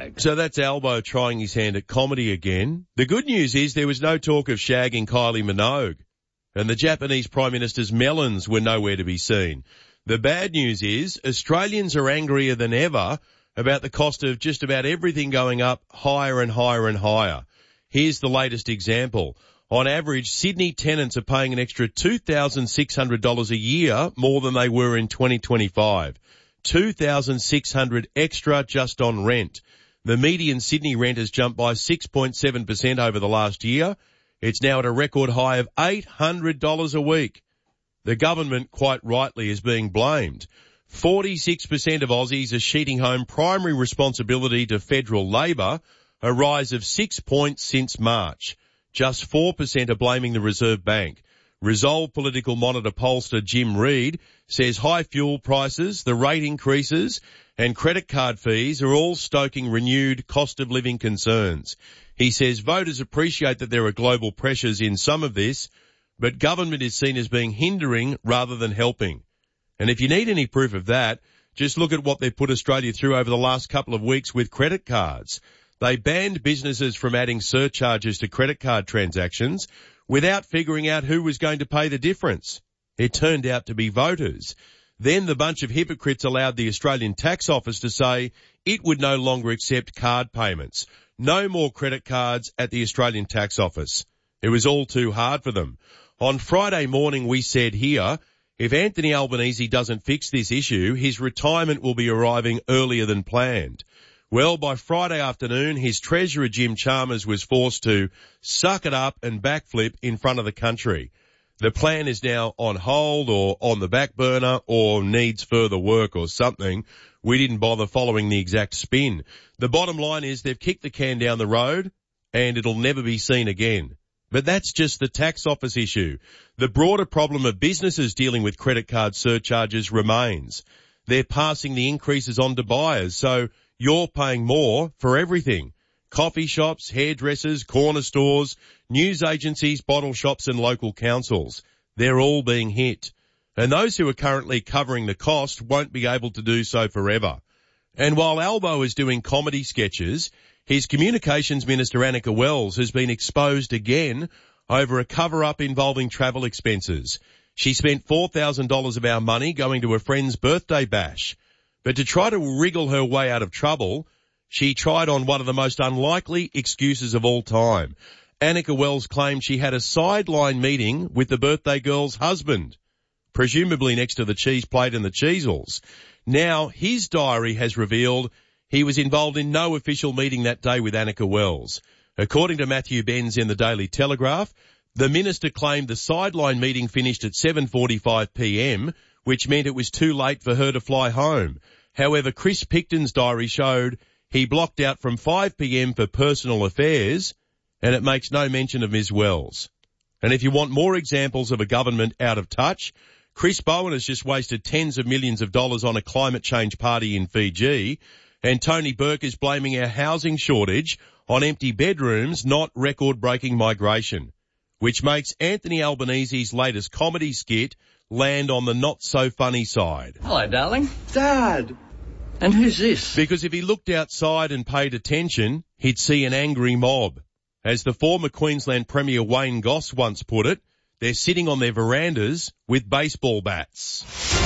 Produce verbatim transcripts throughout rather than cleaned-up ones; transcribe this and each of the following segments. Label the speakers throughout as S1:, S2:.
S1: shag.
S2: So that's Albo trying his hand at comedy again. The good news is there was no talk of shagging Kylie Minogue, and the Japanese Prime Minister's melons were nowhere to be seen. The bad news is Australians are angrier than ever about the cost of just about everything going up higher and higher and higher. Here's the latest example. On average, Sydney tenants are paying an extra two thousand six hundred dollars a year more than they were in twenty twenty-five. two thousand six hundred dollars extra just on rent. The median Sydney rent has jumped by six point seven percent over the last year. It's now at a record high of eight hundred dollars a week. The government, quite rightly, is being blamed. forty-six percent of Aussies are sheeting home primary responsibility to federal Labor, a rise of six points since March. Just four percent are blaming the Reserve Bank. Resolve Political Monitor pollster Jim Reid says high fuel prices, the rate increases and credit card fees are all stoking renewed cost of living concerns. He says voters appreciate that there are global pressures in some of this, but government is seen as being hindering rather than helping. And if you need any proof of that, just look at what they've put Australia through over the last couple of weeks with credit cards. They banned businesses from adding surcharges to credit card transactions without figuring out who was going to pay the difference. It turned out to be voters. Then the bunch of hypocrites allowed the Australian Tax Office to say it would no longer accept card payments. No more credit cards at the Australian Tax Office. It was all too hard for them. On Friday morning we said here, if Anthony Albanese doesn't fix this issue, his retirement will be arriving earlier than planned. Well, by Friday afternoon, his treasurer, Jim Chalmers, was forced to suck it up and backflip in front of the country. The plan is now on hold or on the back burner or needs further work or something. We didn't bother following the exact spin. The bottom line is they've kicked the can down the road and it'll never be seen again. But that's just the tax office issue. The broader problem of businesses dealing with credit card surcharges remains. They're passing the increases on to buyers, so you're paying more for everything. Coffee shops, hairdressers, corner stores, news agencies, bottle shops and local councils. They're all being hit. And those who are currently covering the cost won't be able to do so forever. And while Albo is doing comedy sketches, his Communications Minister Annika Wells has been exposed again over a cover-up involving travel expenses. She spent four thousand dollars of our money going to a friend's birthday bash. But to try to wriggle her way out of trouble, she tried on one of the most unlikely excuses of all time. Annika Wells claimed she had a sideline meeting with the birthday girl's husband, presumably next to the cheese plate and the cheesels. Now, his diary has revealed he was involved in no official meeting that day with Annika Wells. According to Matthew Benz in the Daily Telegraph, the minister claimed the sideline meeting finished at seven forty-five p.m., which meant it was too late for her to fly home. However, Chris Picton's diary showed he blocked out from five p.m. for personal affairs, and it makes no mention of Miz Wells. And if you want more examples of a government out of touch, Chris Bowen has just wasted tens of millions of dollars on a climate change party in Fiji, and Tony Burke is blaming our housing shortage on empty bedrooms, not record-breaking migration, which makes Anthony Albanese's latest comedy skit land on the not-so-funny side.
S1: Hello, darling.
S3: Dad!
S1: And who's this?
S2: Because if he looked outside and paid attention, he'd see an angry mob. As the former Queensland Premier Wayne Goss once put it, they're sitting on their verandas with baseball bats.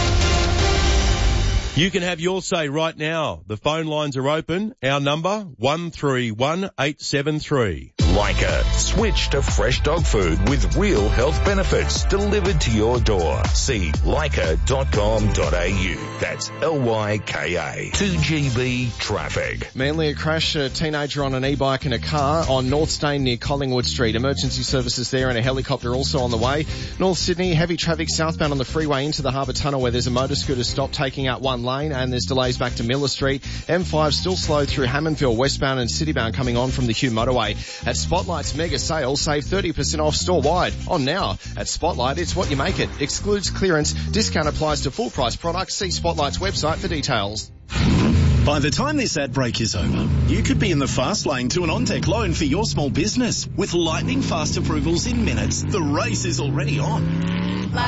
S2: You can have your say right now. The phone lines are open. Our number, one three one eight seven three.
S4: Leica. Switch to fresh dog food with real health benefits delivered to your door. See leica dot com dot a u. That's L Y K A. two G B traffic.
S5: Manly, a crash, a teenager on an e-bike in a car on North Stain near Collingwood Street. Emergency services there and a helicopter also on the way. North Sydney, heavy traffic southbound on the freeway into the Harbour Tunnel where there's a motor scooter stop taking out one lane and there's delays back to Miller Street. M five still slow through Hammondville westbound and citybound coming on from the Hume motorway. At Spotlight's mega sale, save thirty percent off store-wide. On now. At Spotlight, it's what you make it. Excludes clearance. Discount applies to full-price products. See Spotlight's website for details.
S6: By the time this ad break is over, you could be in the fast lane to an on-deck loan for your small business. With lightning fast approvals in minutes, the race is already on.